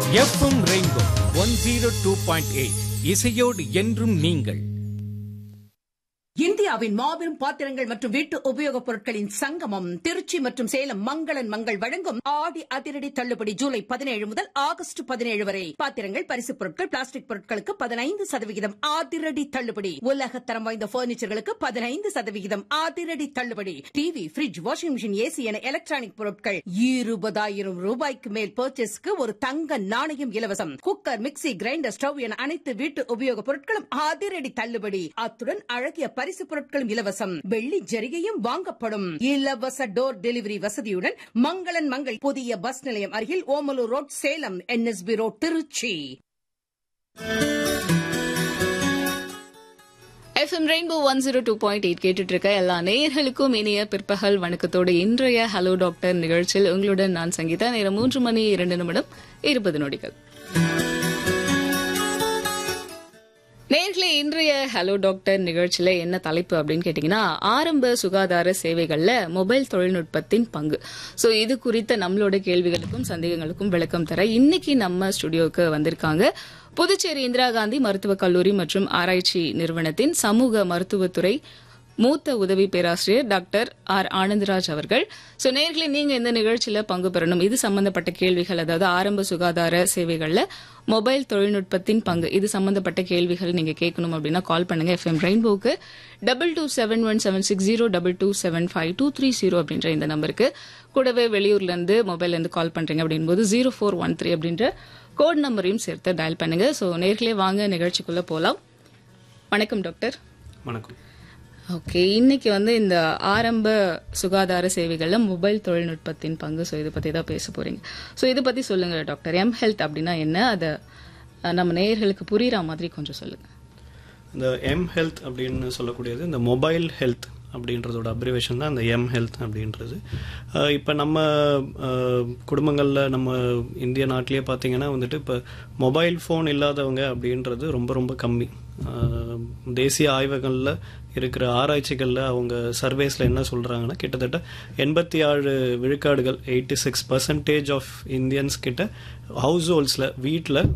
FM rainbow 102.8 இசையோடு என்றும் நீங்கள். இந்தியாவின் மாபெரும் பாத்திரங்கள் மற்றும் வீட்டு உபயோகப் பொருட்களின் சங்கமம் திருச்சி மற்றும் சேலம் மங்களன் மங்கள் வழங்கும் ஆடி அதிரடி தள்ளுபடி ஜூலை 17 முதல் ஆகஸ்ட் 17 வரை. பாத்திரங்கள், பரிசுப் பொருட்கள், பிளாஸ்டிக் பொருட்களுக்கு 15% அதிரடி தள்ளுபடி. உலகத்தரம் வாய்ந்த பர்னிச்சர்களுக்கு 15% அதிரடி தள்ளுபடி. TV, bridge, washing machine, AC என எலக்ட்ரானிக் பொருட்கள் 20,000 ரூபாய்க்கு மேல் பர்ச்சேஸ்க்கு ஒரு தங்க நாணயம் இலவசம். குக்கர், மிக்ஸி, கிரைண்டர், ஸ்டவ் என அனைத்து வீட்டு உபயோகப் பொருட்களும் அதிரடி தள்ளுபடி. அத்துடன் அழகிய பரிசு பொருட்களும் இலவசம். வெள்ளி ஜரிகையும் வாங்கப்படும். இலவச டோர் டெலிவரி வசதியுடன் மங்களன் மங்கள் புதிய பஸ் நிலையம் அருகில் Omalur road, Salem. NSB road, Trichy. FM rainbow 102.8 கேட்டுட்டு இருக்க எல்லா நேயர்களுக்கும் இனிய பிற்பகல் வணக்கத்தோடு இன்றைய ஹலோ டாக்டர் நிகழ்ச்சியில் உங்களுடன் நான் சங்கீதா. நேரம் 3:02:20. நேர்களே, இன்றைய ஹலோ டாக்டர் நிகழ்ச்சியில என்ன தலைப்பு அப்படின்னு கேட்டீங்கன்னா, ஆரம்ப சுகாதார சேவைகள்ல மொபைல் தொழில்நுட்பத்தின் பங்கு. சோ இது குறித்த நம்மளோட கேள்விகளுக்கும் சந்தேகங்களுக்கும் விளக்கம் தர இன்னைக்கு நம்ம ஸ்டுடியோவுக்கு வந்திருக்காங்க புதுச்சேரி இந்திரா காந்தி மருத்துவக் கல்லூரி மற்றும் ஆராய்ச்சி நிறுவனத்தின் சமூக மருத்துவத்துறை மூத்த உதவி பேராசிரியர் டாக்டர் ஆர் ஆனந்தராஜ் அவர்கள். சோ நேர்களே, நீங்க இந்த நிகழ்ச்சியில பங்கு பெறணும், இது சம்பந்தப்பட்ட கேள்விகள், அதாவது ஆரம்ப சுகாதார சேவைகள்ல மொபைல் தொழில்நுட்பத்தின் பங்கு, இது சம்பந்தப்பட்ட கேள்விகள் நீங்க கேட்கணும் அப்படின்னா கால் பண்ணுங்க எஃப்எம் ரெயின்போக்கு 22717602275230 அப்படின்ற இந்த நம்பருக்கு. கூடவே வெளியூர்ல இருந்து மொபைல்ல இருந்து கால் பண்றீங்க அப்படின் போது 0413 அப்படின்ற கோட் நம்பரையும் சேர்த்து டயல் பண்ணுங்க. சோ நேர்களே, வாங்க நிகழ்ச்சிக்குள்ள போலாம். வணக்கம் டாக்டர். வணக்கம். ஓகே, இன்னைக்கு இந்த ஆரம்ப சுகாதார சேவைகள்ல மொபைல் தொழில்நுட்பத்தின் பங்கு, ஸோ இதை பத்தி தான் பேச போறீங்க. ஸோ இதை பத்தி சொல்லுங்க டாக்டர். எம்ஹெல்த் அப்படின்னா என்ன, அதை நம்ம நேயர்களுக்கு புரியுற மாதிரி கொஞ்சம் சொல்லுங்க. இந்த எம்ஹெல்த் அப்படின்னு சொல்லக்கூடியது இந்த மொபைல் ஹெல்த் அப்படின்றதோட அப்ரிவேஷன் தான் இந்த எம்ஹெல்த் அப்படின்றது. இப்போ நம்ம குடும்பங்களில் நம்ம இந்திய நாட்டிலேயே பார்த்தீங்கன்னா இப்போ மொபைல் ஃபோன் இல்லாதவங்க அப்படின்றது ரொம்ப ரொம்ப கம்மி. தேசிய ஆய்வகங்களில் இருக்கிற ஆராய்ச்சிகளில் அவங்க சர்வேஸில் என்ன சொல்கிறாங்கன்னா, கிட்டத்தட்ட 87 விழுக்காடுகள் 86% ஆஃப் இந்தியன்ஸ் கிட்ட ஹவுஸ் ஹோல்ட்ஸில் வீட்டில்